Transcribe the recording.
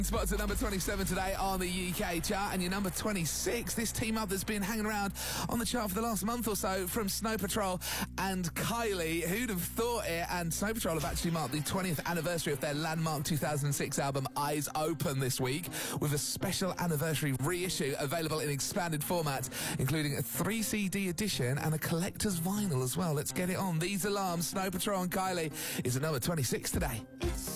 Spots at number 27 today on the UK chart, and your number 26, this team up that's been hanging around on the chart for the last month or so, from Snow Patrol and Kylie. Who'd have thought it? And Snow Patrol have actually marked the 20th anniversary of their landmark 2006 album Eyes Open this week, with a special anniversary reissue available in expanded formats, including a 3 CD edition and a collector's vinyl as well. Let's get it on. These Alarms, Snow Patrol and Kylie, is at number 26 today. It's